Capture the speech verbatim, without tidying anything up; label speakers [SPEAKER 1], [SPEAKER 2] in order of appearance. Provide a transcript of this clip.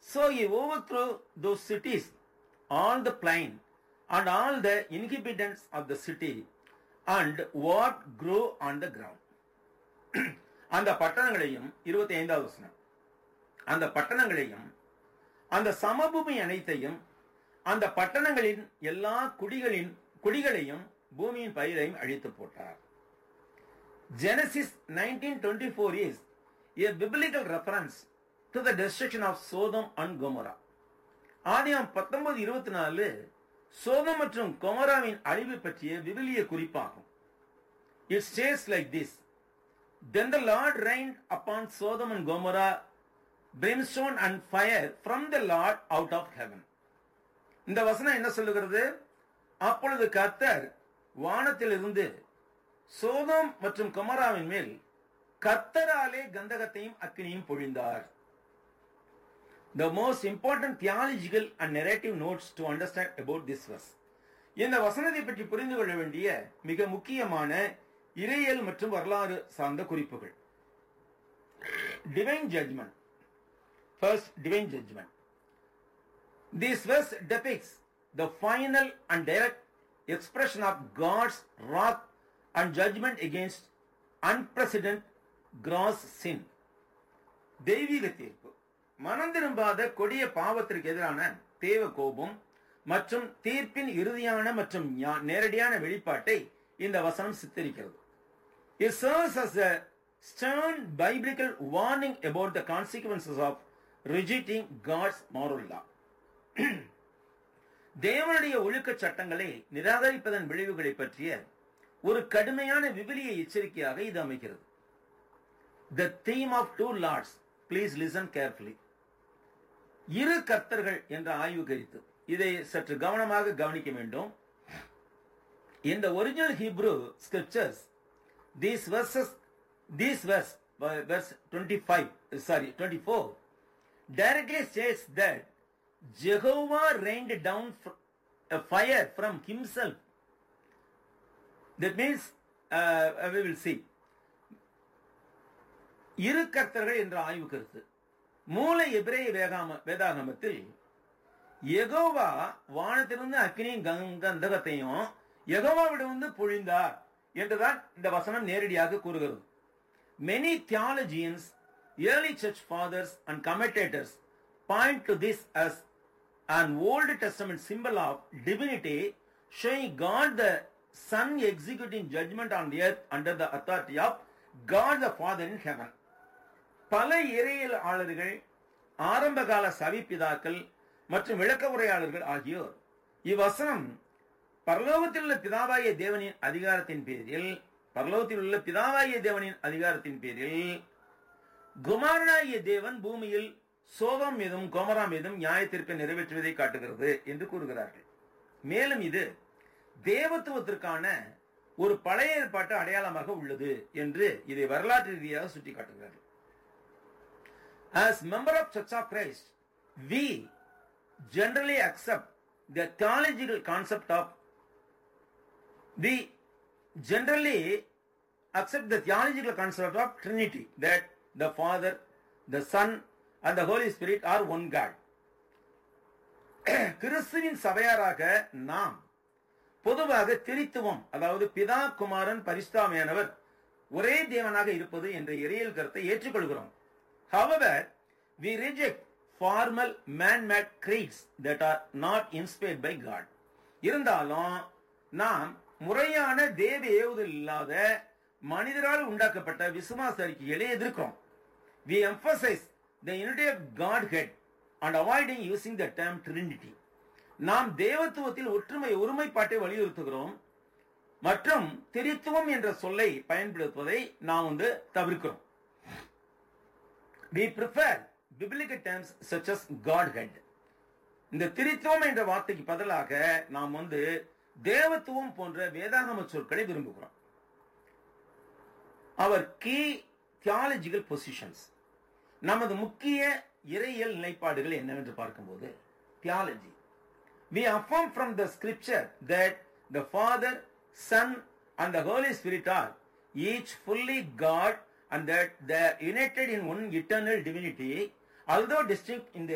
[SPEAKER 1] So he overthrew those cities, all the plain, and all the inhabitants of the city, and what grew on the ground. அந்த பட்டணங்களையும் இருபத்தி ஐந்தாவது வசனம், அந்த பட்டணங்களையும் அந்த சமபூமி அனைத்தையும் அந்த பட்டணங்களின் எல்லா குடிகளின் குடிகளையும் பூமியின் பயிரையும் அழித்து போட்டார். Genesis nineteen twenty-four is a biblical reference to the destruction of Sodom and Gomorrah. ஆதியாகமம் பத்தொன்பது இருபத்தி நாலு சோதம் மற்றும் கொமோராவின் அழிவு பற்றிய விவிலிய குறிப்பாகும். It says like this: Then the Lord rained upon Sodom and Gomorrah brimstone and fire from the Lord out of heaven. இந்த வசனம் என்ன சொல்லுகிறது? அப்பொழுது கர்த்தர் வானத்திலிருந்து சோதோம் மற்றும் கொமோராவின் மேல் கர்த்தராலே கந்தகத்தையும் அக்கினியும் பொழிந்தார். The most important theological and narrative notes to understand about this verse. இந்த வசனத்தை பற்றி புரிந்து கொள்ள வேண்டிய மிக முக்கியமான இறையியல் மற்றும் வரலாறு சார்ந்த குறிப்புகள். Divine judgment. First, divine judgment. This verse depicts the final and direct expression of God's wrath and judgment against unprecedented gross sin. தெய்வீக தீர்ப்பு, மனம் திரும்பாத கொடிய பாவத்திற்கு எதிரான தேவ கோபம் மற்றும் தீர்ப்பின் இறுதியான மற்றும் நேரடியான வெளிப்பாட்டை இந்த வசனம் சித்தரிக்கிறது. It serves as a stern biblical warning about the consequences of rejecting God's moral law. தேவனுடைய ஒழுக்க சட்டங்களை நிராகரிப்பதன் விளைவுகளை பற்றிய ஒரு கடுமையான விவிலிய எச்சரிக்கையாக இது அமைகிறது. The theme of two lords, please listen carefully. இரு கர்த்தர்கள் என்ற ஆய்வு கருத்து, இதை சற்று கவனமாக கவனிக்க வேண்டும். In the original Hebrew scriptures, these verses, these verse, verse twenty-five, sorry, twenty-four, directly says that Jehovah rained down a fire from himself. That means, uh, we will see. இரு கர்த்தர்கள் என்ற ஆய்வு கருத்து மூல எபிரேய வேதாகமத்தில் யெகோவா வானத்திலிருந்து அக்கினியும் கந்தகத்தையும் யெகோவாவிடமிருந்து பொழிந்தார் என்றுதான் இந்த வசனம் நேரடியாக கூறுகிறது. Many theologians, early church fathers and commentators point to this as an Old Testament symbol of divinity, showing God the Son executing judgment on the earth under the authority of God the Father in heaven. பல இறையியலாளர்கள், ஆரம்பகால சவிப்பிதாக்கள் மற்றும் விளக்க உரையாளர்கள் ஆகியோர் இவ்வசனம் பரலோகத்தில் உள்ள பிதாவாகிய தேவனின் அதிகாரத்தின் பேரில் பரலோகத்தில் உள்ள பிதாவாகிய தேவனின் அதிகாரத்தின் பேரில் குமாரனாகிய தேவன் பூமியில் சோதம் மீதும் கொமரா மீதும் நியாய தீர்ப்பை நிறைவேற்றுவதை காட்டுகிறது என்று கூறுகிறார்கள். மேலும் இது தேவத்துவத்திற்கான ஒரு பழைய ஏற்பாட்டு அடையாளமாக உள்ளது என்று இதை வரலாற்று ரீதியாக சுட்டி காட்டுகிறார்கள். As member of Church of Christ, we generally accept the theological concept of we generally accept the theological concept of Trinity, that the Father, the Son and the Holy Spirit are one God. கிறிஸ்துவின் சபையாராக நாம் பொதுவாக திரித்துவம், அதாவது பிதா குமாரன் பரிசுத்தாவியானவர் ஒரே தேவனாக இருப்பது என்ற இறையியல் கருத்தை ஏற்றுக்கொள்கிறோம். However, we reject formal man-made creeds that are not inspired by God. இருந்தாலும் நாம் முறையான தேவ ஏவுதல் இல்லாத மனிதரால் உண்டாக்கப்பட்ட விசுவாச அறிக்கைகளை எதிர்க்கிறோம். We emphasize the unity of Godhead and avoiding using the term Trinity. நாம் தேவத்துவத்தில் ஒற்றுமை ஒருமைப்பாட்டை வலியுறுத்துகிறோம் மற்றும் திரித்துவம் என்ற சொல்லை பயன்படுத்துவதை நாம் வந்து தவிர்க்கிறோம். We prefer biblical terms such as Godhead. இந்த திரித்துவம் என்ற வார்த்தைக்கு பதிலாக நாம் வந்து தேவத்துவம் போன்ற வேதாகம சொற்களை விரும்புகிறோம். Our key theological positions, நமது முக்கிய இறையியல் நிலைப்பாடுகள் என்னவென்று பார்க்கும்போது, theology, we affirm from the scripture that the Father, Son and the Holy Spirit are each fully God and that they are united in one eternal divinity, although distinct in their